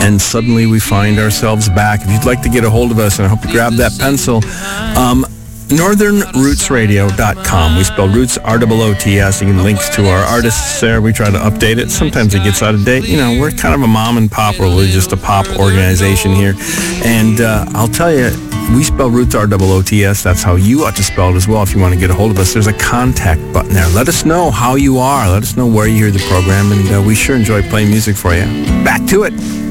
and suddenly we find ourselves back. If you'd like to get a hold of us, and I hope you grab that pencil, northernrootsradio.com. We spell roots, R-O-O-T-S. You can links to our artists there. We try to update it. Sometimes it gets out of date. You know, we're kind of a mom and pop, or we're just a pop organization here. And I'll tell you, we spell roots, R-O-O-T-S. That's how you ought to spell it as well if you want to get a hold of us. There's a contact button there. Let us know how you are. Let us know where you hear the program, and we sure enjoy playing music for you. Back to it.